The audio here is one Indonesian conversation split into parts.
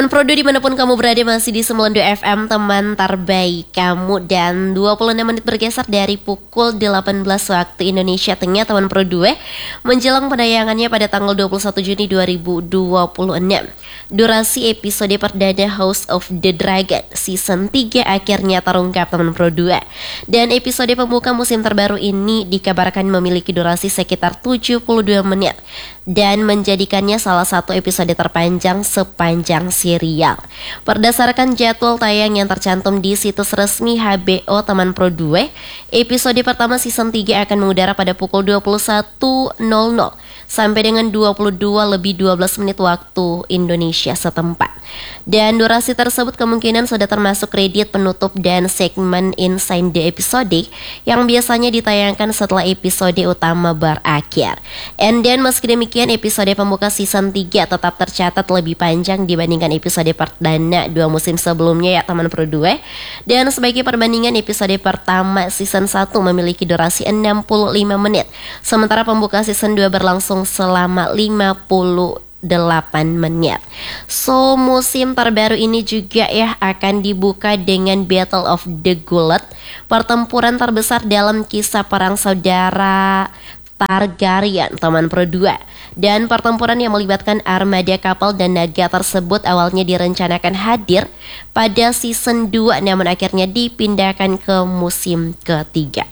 Teman Prodo dimanapun kamu berada, masih di 92 FM, teman terbaik kamu. Dan 26 menit bergeser dari pukul 18 waktu Indonesia Tengah, teman Prodo, menjelang penayangannya pada tanggal 21 Juni 2026. Durasi episode perdana House of the Dragon Season 3 akhirnya terungkap, teman Prodo. Dan episode pembuka musim terbaru ini dikabarkan memiliki durasi sekitar 72 menit dan menjadikannya salah satu episode terpanjang sepanjang serial. Berdasarkan jadwal tayang yang tercantum di situs resmi HBO, teman Pro 2, episode pertama season 3 akan mengudara pada pukul 21.00 sampai dengan 22:12 waktu Indonesia setempat. Dan durasi tersebut kemungkinan sudah termasuk kredit penutup dan segmen Inside the Episode yang biasanya ditayangkan setelah episode utama berakhir. And then meski demikian, episode pembuka season 3 tetap tercatat lebih panjang dibandingkan episode perdana 2 musim sebelumnya ya, teman Pro 2. Dan sebagai perbandingan, episode pertama season 1 memiliki durasi 65 menit, sementara pembuka season 2 berlangsung selama 58 menit. So, musim terbaru ini juga ya akan dibuka dengan Battle of the Gullet, pertempuran terbesar dalam kisah perang saudara Targaryen, teman Pro 2. Dan pertempuran yang melibatkan armada kapal dan naga tersebut awalnya direncanakan hadir pada season 2, namun akhirnya dipindahkan ke musim ketiga.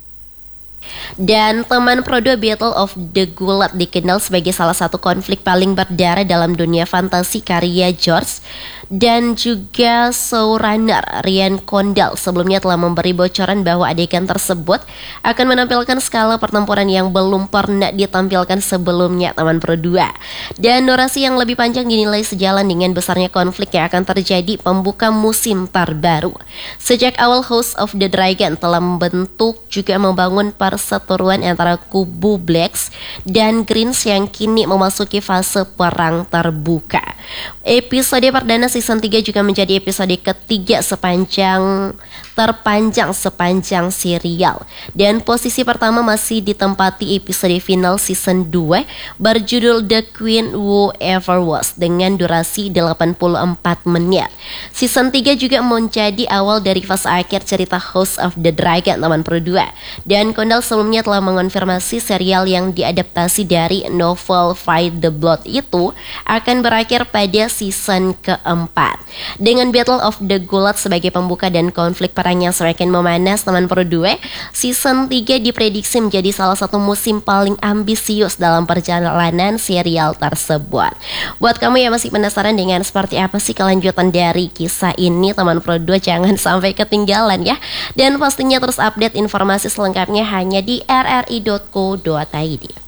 Dan teman Pro 2, Battle of the Gullet dikenal sebagai salah satu konflik paling berdarah dalam dunia fantasi karya George dan juga showrunner Ryan Condal sebelumnya telah memberi bocoran bahwa adegan tersebut akan menampilkan skala pertempuran yang belum pernah ditampilkan sebelumnya, teman Pro 2. Dan durasi yang lebih panjang dinilai sejalan dengan besarnya konflik yang akan terjadi pembuka musim terbaru. Sejak awal House of the Dragon telah membentuk juga membangun perseteruan antara kubu Blacks dan Greens yang kini memasuki fase perang terbuka. Episode perdana season 3 juga menjadi episode ketiga terpanjang sepanjang serial. Dan posisi pertama masih ditempati episode final season 2 berjudul The Queen Who Ever Was dengan durasi 84 menit. Season 3 juga menjadi awal dari fase akhir cerita House of the Dragon, teman Pro 2. Dan Condal sebelumnya telah mengonfirmasi serial yang diadaptasi dari novel Fight the Blood itu akan berakhir pada season keempat. Dengan Battle of the Gullet sebagai pembuka dan konflik perang yang semakin memanas, teman Pro 2, season 3 diprediksi menjadi salah satu musim paling ambisius dalam perjalanan serial tersebut. Buat kamu yang masih penasaran dengan seperti apa sih kelanjutan dari kisah ini, teman Pro 2, jangan sampai ketinggalan ya. Dan pastinya terus update informasi selengkapnya hanya di rri.co.id.